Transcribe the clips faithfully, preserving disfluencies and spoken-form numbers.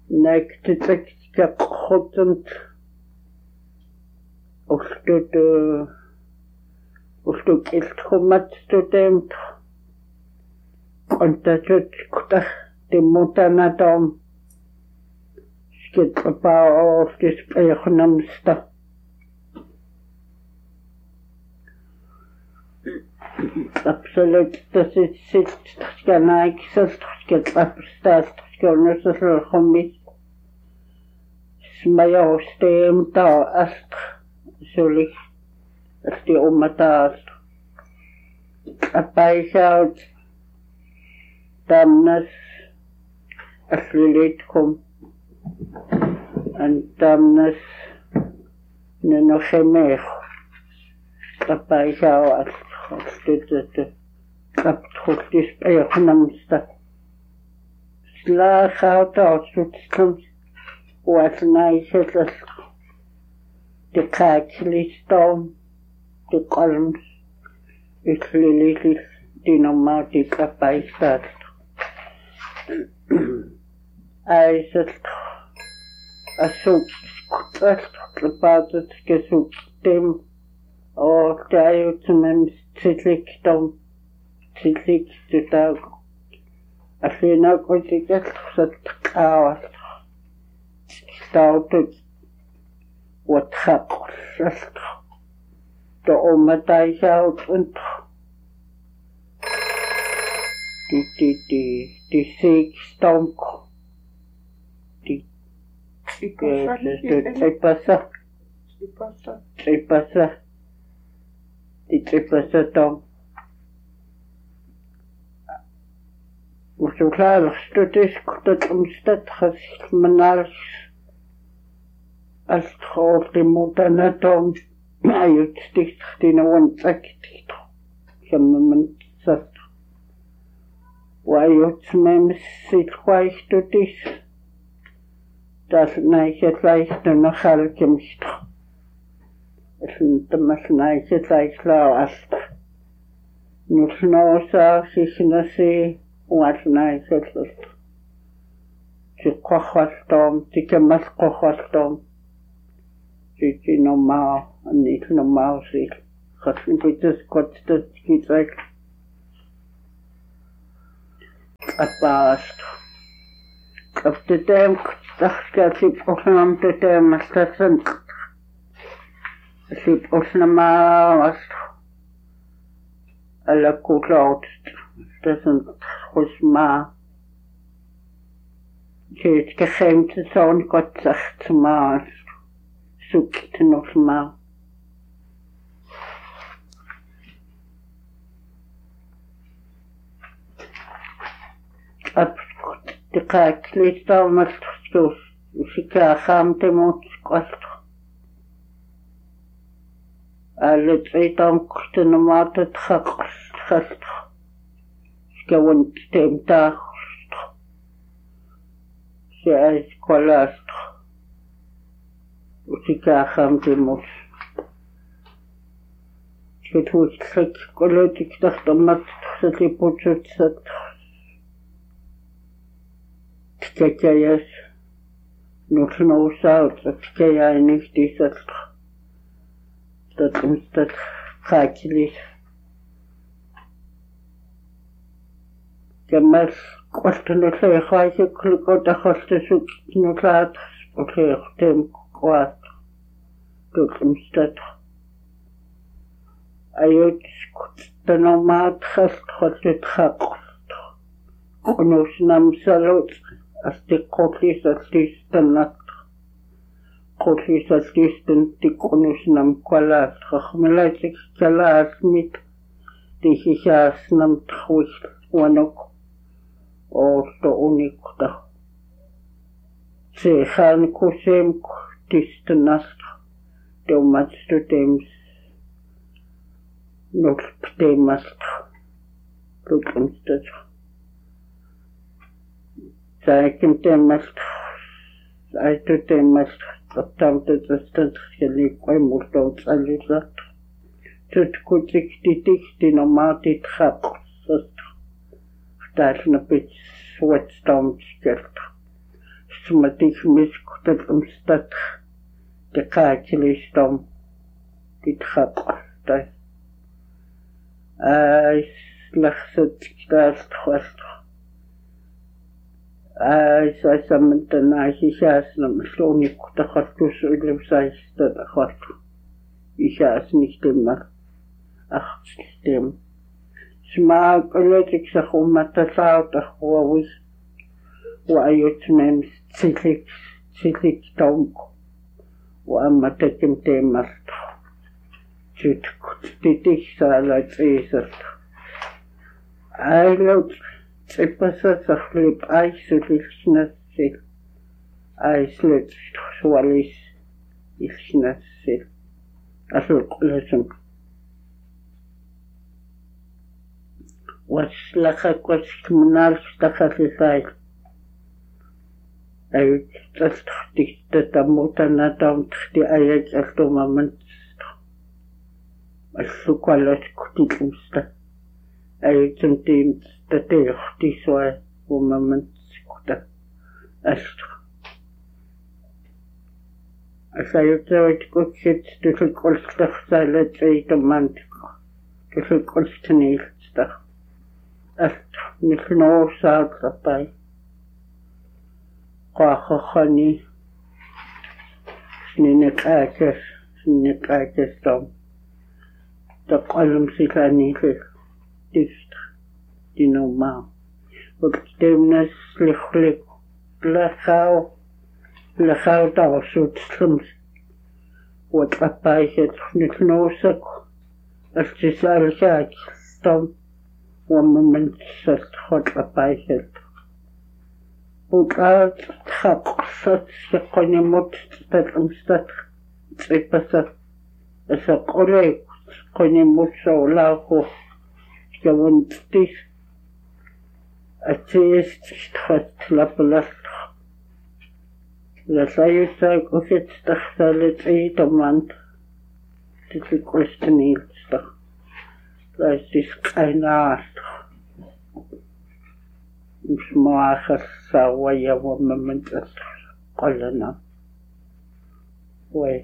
Näktitekkiaqqutant ullut ullut iltrummat studemt antatut kuta timmutanatom skitpaortis ayernamsta absolut tasit sit skanaikselt skitapstast skionusselkhommis smajostem ta ast sulik asti ummataast apaisaut tamnas aslilitkum antamnas nenosemech apaisao astutut kaptruttis ayernamsta slaachautorsutsum uasnaisetas tiqaaklistorm tiqalms islililis dinomaatik apaisaat aisat asuk skutast tlapaatat kesuktem oo taayutmem titliktorm titlik tutaaq asinaakotikas satqaawat tautut watxaqsast to umataisaut und die die die die Seegstonk die tripasa tripasa die tripasa tom so klar studies dat umstat manals als trof die mutanatom ayut sticht die no taktik jamen sat wayut mem sit khwaistudis das neiche leicht no khalkemst es ntamas neiche leicht laast nur no sa sich nasi was neiche leicht tiqakhastom tikamas qakhastom tiki normal niet normaal zich gefindiges kottet gezeig apast op de dem dacht ik ik opnam de dem stassen ik opnam was alla koklaut stassen khusma het geheimd zo'n kot zegt maar zoekt nog maar ab de kaklistal met stof sika khamte mot kwast alle twee dan kosten maar het gast gast gewoon stemta ze is kwalast sika khamte mot het wordt gek kolot ik dacht dat met het potje zat Tikayas, nog no zout, dat tikaya niet is dat dat ons dat gaatjes. Kemas kosten nog veel gaatje, kliko dat kosten zoek nog laat, oké, tem kwaad, dat ons dat. Ayot kosten nog maat gast, wat het gaat. Ons nam salot. Asti koklis asisten nat koklis asisten tikonus nam kwalas khmelatik kalas mit tihas nam twis wanok o to unikta se khan kusem tistenast domat studems nok ptemast lukumstat Zeiken temast, aitu temast, tamte tastat gelikoi murtot alisat. Tut kutik titik dinomatit khap, sast. Stalna bit swat stomp skelt. Smatik kutatmstat de kaatilistom dit khaqta ai slachset ktaast khwast ai sai samantana hishas nam sloni kutakhattus ulumsaista khwast hishas nicht immer ach stem sma kolekik sakhumata sauta khwawis وأيوت من تسلك تسلك تومك وأما تكم تيمرت جتك تتيك سالت إيسرت أيلوت تبسا سخلب أي سليش نسل أي سلت سواليس إيش نسل أسلق لسم واسلخك واسك منالش تخلي سايل أي تستخدي تتموتنا تام تخدي أيك ألتوما من السكالات كتير مستا أي تنتين تتيختي سوا وما من سكتا أستخ أسايوتاويت كوتشيت تلقل استخسالات أي تمانتك تلقل استنيل استخ أستخ نخنو ساعد رباي قاخخني سنينكاكس سنينكاكس توم تقلم سيكاني في تيست دينو ما وكتبنا سلخلك لخاو لخاو تاوسوت سلمس وتقبايشت نتنوسك استسال شاك توم ومن سستخط قبايشت وقالت تخقصت سقني موت تتلمستت تريبست سقولي سقني موت سولاكو جوانتيس أتيست تخت لبلست لسايوساك وكت تختلت أي تمانت تتلقستنيل استخ لاستيس قيناست مش مؤاخذ سوية وما من تسخر قلنا وي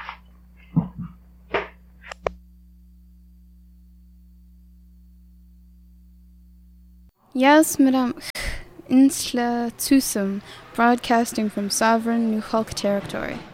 Yes, Madame Insla Tusum, broadcasting from sovereign New Hulk territory.